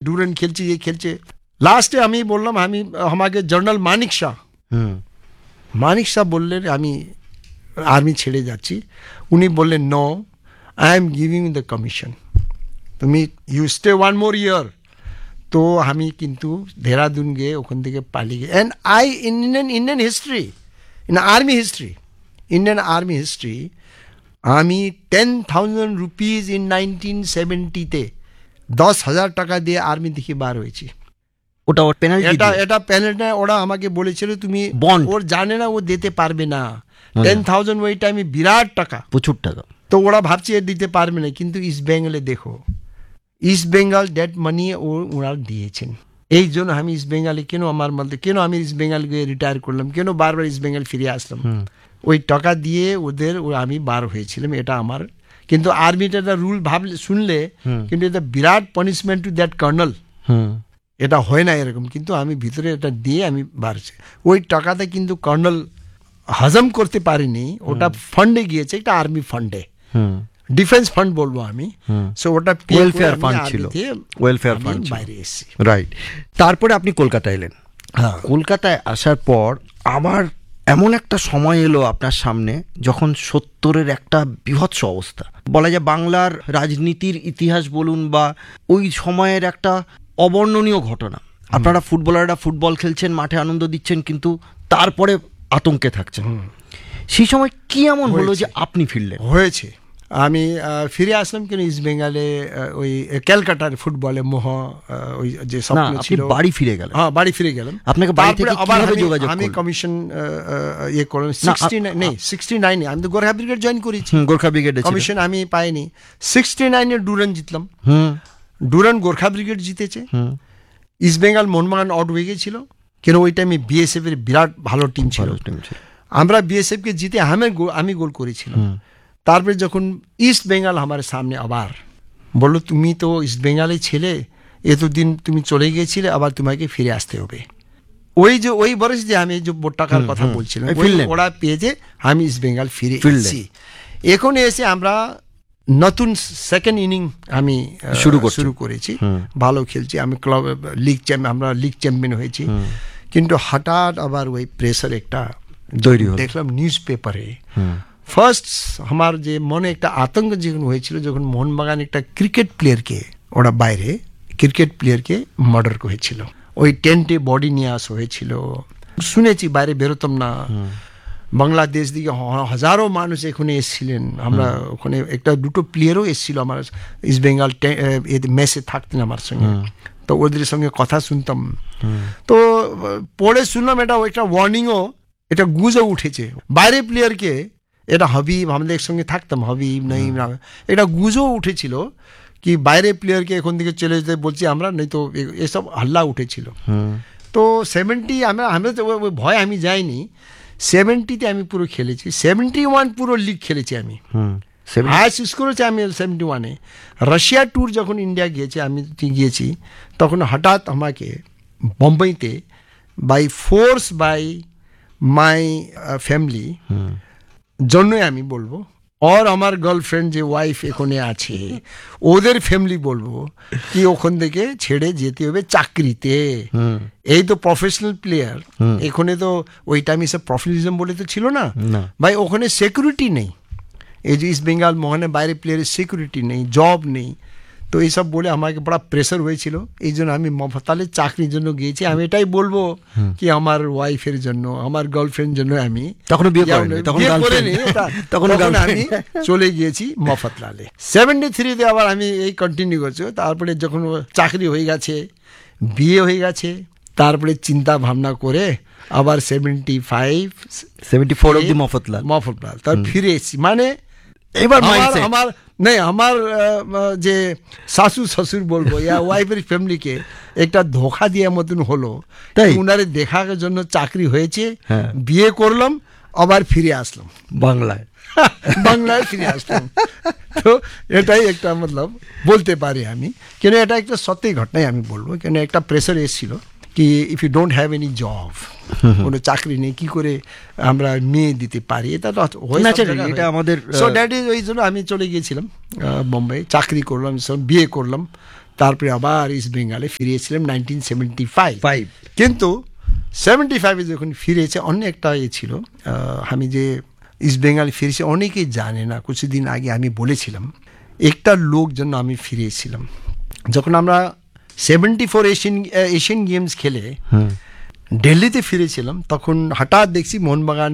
ডুরেন্ট খেলছি, এই খেলছে। লাস্টে আমি বললাম, আমাকে জর্নাল মানিক শাহ বললেন আমি আর্মি ছেড়ে যাচ্ছি। উনি বললেন no, I am giving the commission, তুমি ইউ স্টে 1 more year। তো আমি কিন্তু দেহরাদুন গিয়ে ওখান থেকে পালিয়ে গিয়ে, and I Indian history, Indian army history, আমি 10,000 rupees ইন 1970 10,000 টাকা দিয়ে আর্মি থেকে বার হয়েছি। ওটা ওর পেনাল্টি, এটা পেনাল্টি। ওরা আমাকে বলেছিল তুমি বন্ড, ওর জানে না ও দিতে পারবে না। 10,000 ওই টাইমে বিরাট টাকা, প্রচুর টাকা। তো ওরা ভাবছে এর দিতে পারবে না। কিন্তু ইস্ট বেঙ্গলে দেখো, ইস্ট বেঙ্গল ডেট মানি ওরা দিয়েছেন। এই জন্য আমি ইস্ট বেঙ্গলে কেন আমি ইস্ট বেঙ্গল গিয়ে রিটায়ার করলাম, কেন বারবার ইস্ট বেঙ্গল ফিরে আসলাম, ওই টাকা দিয়ে আমি বার হয়েছিলাম। এটা আমার, কিন্তু আর্মিটা একটা রুল শুনলে কিন্তু এটা বিরাট পানিশমেন্ট টু দ্যাট কর্নাল, এটা হয় না এরকম। কিন্তু আমি ভিতরে এটা দিয়ে আমি বাড়ছি। ওই টাকাটা কিন্তু কর্নাল হজম করতে পারিনি, ওটা ফান্ডে গিয়েছে, একটা আর্মি ফান্ডে, ডিফেন্স ফান্ড বলবো আমি। সো ওটা ওয়েলফেয়ার ফান্ড ছিল, ওয়েলফেয়ার ফান্ড বাইরে এসেছি। রাইট। তারপরে আপনি কলকাতা এলেন। কলকাতায় আসার পর আবার এমন একটা সময় এলো আপনার সামনে যখন 70-এর একটা বীভৎস অবস্থা, বলা যায় বাংলার রাজনীতির ইতিহাস বলুন বা ওই সময়ের একটা অবর্ণনীয় ঘটনা। আপনারা ফুটবলাররা ফুটবল খেলছেন, মাঠে আনন্দ দিচ্ছেন, কিন্তু তারপরে আতঙ্কে থাকছেন। সেই সময় কি এমন হলো যে আপনি ফিরলেন? হয়েছে, আমি ফিরে আসলাম কেন ইস্ট বেঙ্গলে, ওই ক্যালকাটার ফুটবলে মোহ, ওই যে স্বপ্ন ছিল। বাড়ি ফিরে গেলেন? হ্যাঁ, বাড়ি ফিরে গেলাম। আপনাকে বাড়ি থেকে কিভাবে যোগাযোগ? আমি কমিশন করলাম 69 আমি তো গোর্খা ব্রিগেড জয়েন করেছি। গোর্খা ব্রিগেডে কমিশন আমি পাইনি। 69 ডুরান জিতলাম। ডুরান গোর্খা ব্রিগেড জিতেছে, ইস্ট বেঙ্গল মোহনবাগান আউট হয়ে গেছিল। কেন ওই টাইমে বিএসএফ এর বিরাট ভালো টিম ছিল। আমরা বিএসএফ কে জিতে আমি গোল করেছিলাম। তারপরে যখন ইস্ট বেঙ্গল আমার সামনে আবার বললো, তুমি তো ইস্ট বেঙ্গলের ছেলে, এতদিন তুমি চলে গিয়েছিলে, আবার তোমাকে ফিরে আসতে হবে। ওই বরস যে আমি যে টাকার কথা বলছিলাম, ওরা পেয়েছে, আমি ইস্ট বেঙ্গল ফিরে এসেছি। এখন এসে আমরা নতুন সেকেন্ড ইনিং আমি শুরু করেছি, ভালো খেলছি। আমি ক্লাব আমরা লিগ চ্যাম্পিয়ন হয়েছি। কিন্তু হঠাৎ আবার ওই প্রেসার একটা দেখলাম নিউজ পেপারে। ফার্স্ট আমার যে মনে একটা আতঙ্ক যখন হয়েছিল, যখন মোহনবাগান একটা ক্রিকেট প্লেয়ারকে মার্ডার করেছিল, ওই টেন্টে বডি নিয়ে আসা হয়েছিল। শুনেছি, বাইরে বেরোতাম না। বাংলাদেশ দিকে হাজারো মানুষ এখানে এসেছিলেন। আমরা ওখানে একটা দুটো প্লেয়ারও এসেছিল আমার ইস্ট বেঙ্গল মেসে থাকতেন আমার সঙ্গে, তো ওদের সঙ্গে কথা শুনতাম। তো পরে শুনলাম এটা একটা ওয়ার্নিংও, এটা গুজও উঠেছে বাইরে প্লেয়ারকে, এটা হাবিব, আমাদের সঙ্গে থাকতাম হাবিব নঈম, এটা গুজও উঠেছিল কি বাইরে প্লেয়ারকে এখন থেকে চলে যেতে বলছি আমরা, নয় তো এসব হাল্লা উঠেছিল। তো 70 আমরা তো ভয় আমি যাইনি। 70-তে আমি পুরো খেলেছি, 71 পুরো লিগ খেলেছি আমি, হাই স্কোর হচ্ছে আমি 71-এ। রাশিয়া ট্যুর যখন ইন্ডিয়া গিয়েছি, তখন হঠাৎ আমাকে বোম্বেতে by force by my family জন্যই আমি বলবো, আর আমার গার্লফ্রেন্ড যে ওয়াইফ এখানে আছে ওদের ফ্যামিলি বলবো কি ওখান থেকে ছেড়ে যেতে হবে চাকরিতে। এই তো প্রফেশনাল প্লেয়ার, এখানে তো ওই টাইমে সব প্রফেশনালিজম বলে তো ছিল না ভাই, ওখানে সিকিউরিটি নেই। এই যে ইস্ট বেঙ্গল মোহনে বাইরে প্লেয়ারের সিকিউরিটি নেই, জব নেই। তো এইসব বলে আমাকে বড় প্রেশার হয়েছিল। এই জন্য আমি মফতালে চাকরির জন্য গিয়েছি। আমি এটাই বলবো কি আমার ওয়াইফের জন্য, আমার গার্লফ্রেন্ড জন্য আমি তখন আমি চলে গিয়েছি মফতলালে। 73-তে আবার আমি এই কন্টিনিউ করছি। তারপরে যখন চাকরি হয়ে গেছে, বিয়ে হয়ে গেছে, তারপরে চিন্তা ভাবনা করে আবার 74 অবধি মফতলাল তার ফিরে এসেছি। মানে এবার আমার যে শাশু শ্বশুর বলবো ইয়া ওয়াইফের ফ্যামিলিকে একটা ধোকা দেওয়ার মতন হলো। উনারে দেখার জন্য চাকরি হয়েছে, বিয়ে করলাম, আবার ফিরে আসলাম বাংলায় ফিরে আসলাম। তো এটাই একটা মতলব বলতে পারি আমি, কেন এটা একটা সত্যি ঘটনাই আমি বলবো। কেন একটা প্রেসার এসেছিল কি if you don't have any job, কোনো চাকরি নেই, কি করে আমরা মেয়ে দিতে পারি, এটা তো এটা আমাদের। সো দ্যাট ইজ ওই জন্য আমি চলে গিয়েছিলাম বোম্বে, চাকরি করলাম, বিয়ে করলাম, তারপরে আবার ইস্ট বেঙ্গলে ফিরিয়েছিলাম 1975। কিন্তু 75-এ যখন ফিরেছে অন্য একটা ছিল, আমি যে ইস্ট বেঙ্গল ফিরেছি অনেকেই জানে না। কিছুদিন আগে আমি বলেছিলাম একটা লোক জন্য আমি ফিরিয়েছিলাম। যখন আমরা 74 এশিয়ান গেমস খেলে দিল্লিতে ফিরেছিলাম, তখন হঠাৎ দেখছি মোহনবাগান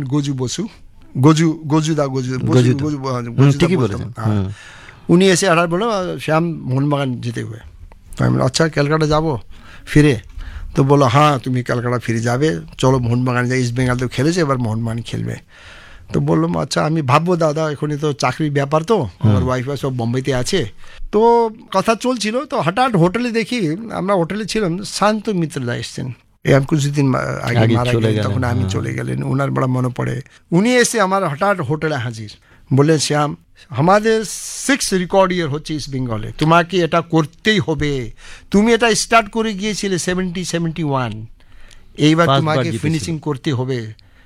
উনি এসে হঠাৎ বললো শ্যাম মোহনবাগান জিতে हुए। আমি বললাম আচ্ছা ক্যালকাটা যাবো ফিরে? তো বলো হ্যাঁ তুমি ক্যালকাটা ফিরে যাবে, চলো মোহনবাগান যাই, ইস্ট বেঙ্গল তো খেলেছে এবার মোহনবাগান খেলবে। তো বললাম আচ্ছা আমি ভাববো দাদা, এখনই তো চাকরির ব্যাপার, তো আমার ওয়াইফ সব বোম্বেতে আছে, তো কথা চলছিল। তো হঠাৎ হোটেলে দেখি, আমরা হোটেলে ছিলাম, শান্ত মিত্রদা এসছেন, আমি কিছুদিন আগে মারা গেলেন, তখন আমি চলে গেলেন, ওনার বড় মনে পড়ে। উনি এসে আমার হঠাৎ হোটেলে হাজির, বললেন শ্যাম আমাদের 6 রেকর্ড ইয়ার হচ্ছে ইস্ট বেঙ্গলে, তোমাকে এটা করতেই হবে, তুমি এটা স্টার্ট করে গিয়েছিলে 70-71, এইবার তোমাকে ফিনিশিং করতে হবে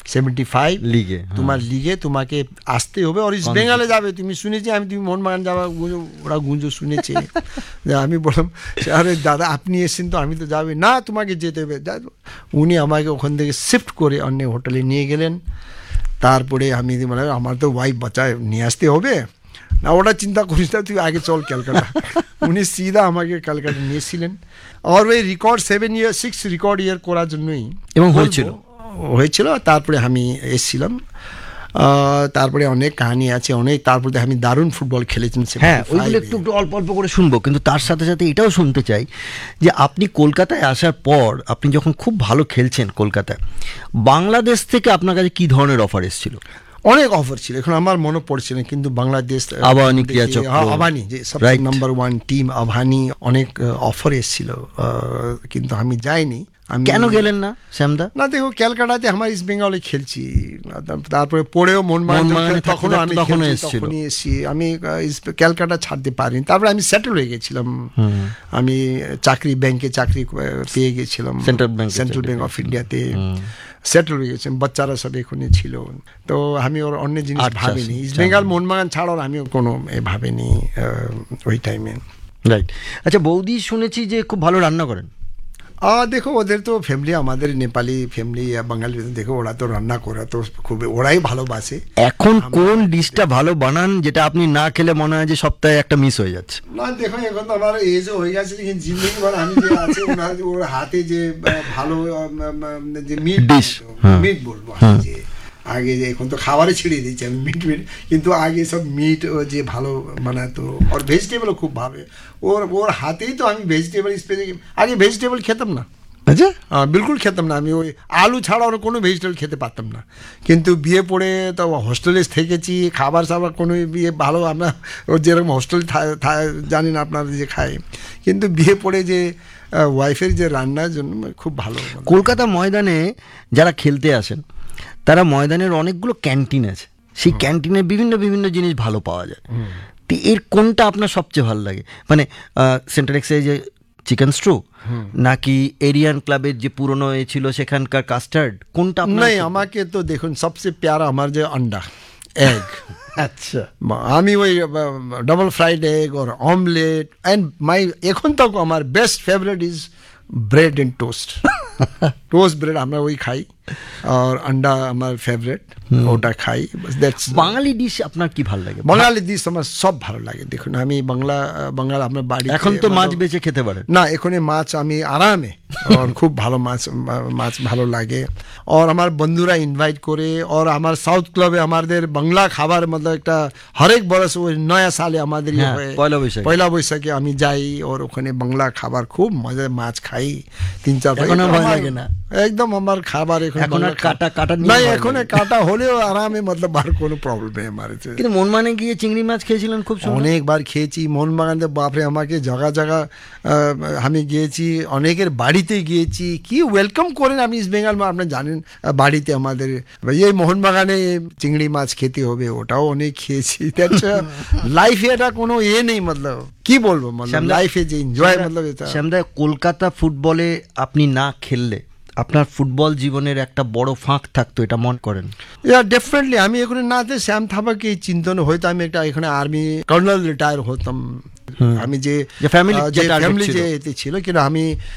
75 লিগে, তোমার লিগে তোমাকে আসতে হবে, আর ইস্ট বেঙ্গলে যাবে। তুমি শুনেছি আমি তুমি মোহনবাগান যাওয়া, ওরা গুঞ্জো শুনেছে। আমি বললাম আরে দাদা আপনি এসেছেন তো, আমি তো যাবি না, তোমাকে যেতে হবে। উনি আমাকে ওখান থেকে শিফট করে অন্য হোটেলে নিয়ে গেলেন। তারপরে আমি মানে আমার তো ওয়াইফ বাচ্চায় নিয়ে আসতে হবে না, ওটা চিন্তা করিস না, তুই আগে চল ক্যালকাটা। উনি সিধা আমাকে ক্যালকাটা নিয়েছিলেন, আর ওই রেকর্ড 6 রেকর্ড ইয়ার করার জন্যই এবং হয়েছিল। তারপরে আমি এসেছিলাম, তারপরে অনেক কাহিনী আছে অনেক, তারপরে আমি দারুণ ফুটবল খেলেছেন। হ্যাঁ, ওইগুলো একটু অল্প অল্প করে শুনবো, কিন্তু তার সাথে সাথে এটাও শুনতে চাই যে আপনি কলকাতায় আসার পর আপনি যখন খুব ভালো খেলছেন কলকাতায়, বাংলাদেশ থেকে আপনার কাছে কি ধরনের অফার এসেছিল? অনেক অফার ছিল, এখন আমার মনে পড়ছে না, কিন্তু বাংলাদেশ আবাহনী ক্রীড়াচক্র, আবাহনী যে নাম্বার 1 টিম আবাহনী, অনেক অফার এসেছিল, কিন্তু আমি যাইনি। কেন গেলেন না শ্যামদা? না দেখো ক্যালকাটাতে আমার ইস্ট বেঙ্গলে খেলছি, তারপরে পড়েও মোহনবাগান তখন এসেছি, আমি ক্যালকাটা ছাড়তে পারিনি। তারপরে আমি সেটেল হয়ে গেছিলাম, আমি ব্যাংকে চাকরি পেয়ে গেছিলাম, সেন্ট্রাল ব্যাংক অফ ইন্ডিয়াতে সেটেল হয়ে গেছিলাম, বাচ্চারা সব এখানে ছিল। তো আমি ওর অন্য জিনিস ভাবিনি, ইস্ট বেঙ্গল মোহনবাগান ছাড়ার আমি কোনো ভাবিনি ওই টাইমে। রাইট। আচ্ছা বৌদি শুনেছি যে খুব ভালো রান্না করেন। দেখো ওদের তো ফ্যামিলি, আমাদের নেপালি ফ্যামিলি, বাঙালি, দেখো ওরা তো রান্না করে তো খুব, ওরাই ভালোবাসে। এখন কোন ডিশটা ভালো বানান যেটা আপনি না খেলে মনে হয় যে সপ্তাহে একটা মিস হয়ে যাচ্ছে? না দেখো এখন তো আমার এজও হয়ে গেছে, কিন্তু জিন্দগি ভর আমি যে আছে ওর হাতে যে ভালো যে মিট বলবো যে আগে, যে এখন তো খাবারে ছেড়ে দিয়েছি আমি মিট, কিন্তু আগে সব মিট যে ভালো বানাতো, আর ভেজিটেবলও খুব ভাবে, ওর হাতেই তো আমি ভেজিটেবল আগে ভেজিটেবল খেতাম না। আচ্ছা, বিলকুল খেতাম না, আমি ওই আলু ছাড়া ওর কোনো ভেজিটেবল খেতে পারতাম না। কিন্তু বিয়ে পড়ে তো হোস্টেলে থেকেছি, খাবার সাবার কোনো বিয়ে ভালো, আমরা যেরকম হোস্টেল জানি না আপনারা যে খাই, কিন্তু বিয়ে পড়ে যে ওয়াইফের যে রান্নার জন্য খুব ভালো। কলকাতা ময়দানে যারা খেলতে আসেন, তারা ময়দানের অনেকগুলো ক্যান্টিন আছে, সেই ক্যান্টিনে বিভিন্ন বিভিন্ন জিনিস ভালো পাওয়া যায়। তো এর কোনটা আপনার সবচেয়ে ভালো লাগে? মানে সেন্ট্রাল এক্সাইজে চিকেন স্ট্রু, নাকি এরিয়ান ক্লাবের যে পুরনো ছিল সেখানকার কাস্টার্ড, কোনটা? নাই, আমাকে তো দেখুন সবচেয়ে প্যারা আমার যে আন্ডা এগ। আচ্ছা, আমি ওই double fried egg or omelette, and এখন তো আমার best favourite is bread and toast. Toast bread আমরা ওই খাই, আর আন্ডা আমার ফেভারিট, ওটা খাই। বাঙালি ডিশ আপনার কি ভালো লাগে? বাঙালি ডিশ আমার সব ভালো লাগে। দেখুন আমি বাঙাল আপনার বাড়ি, এখন তো মাছ বেচে খেতে পারেন না, এখানে মাছ আমি আরামে, খুব ভালো মাছ ভালো লাগে। আর আমার বন্ধুরা ইনভাইট করে, আর আমার সাউথ ক্লাবে আমাদের বাংলা খাবার মতলব একটা হরেক বরস ওই নয়া সালে আমাদের পয়লা বৈশাখে আমি যাই, ওর ওখানে বাংলা খাবার খুব মজার, মাছ খাই 3-4 লাগে না একদম আমার খাবার। এখন কাটা হলেও আরামে, মতলব আর কোনো প্রবলেম নেই আমার। কিন্তু মোহনবাগানে গিয়ে চিংড়ি মাছ খেয়েছিলেন খুব সুন্দর? অনেকবার খেয়েছি মোহনবাগানে, বাপরে আমাকে জায়গা জায়গা আমি গিয়েছি, অনেকের বাড়িতে গিয়েছি, কি ওয়েলকাম করেন। আমি ইস্ট বেঙ্গল আপনি জানেন, বাড়িতে আমাদের এই মোহনবাগানে চিংড়ি মাছ খেতে হবে, ওটাও অনেক খেয়েছি। লাইফে এটা কোনো নেই, মতলব কি বলবো, লাইফে যে এনজয়, মতলব এটা। শ্যামদা, কলকাতা ফুটবলে আপনি না খেললে আপনার ফুটবল জীবনের একটা বড় ফাঁক থাকতো, এটা মনে করেন? ডেফিনেটলি আমি এখানে না শ্যাম থাপাকে চিন্তন হয়তো আমি একটা এখানে আর্মি কর্নেল রিটায়ার হতাম। আমি যে ফ্যামিলি যে ছিল কিন্তু আমি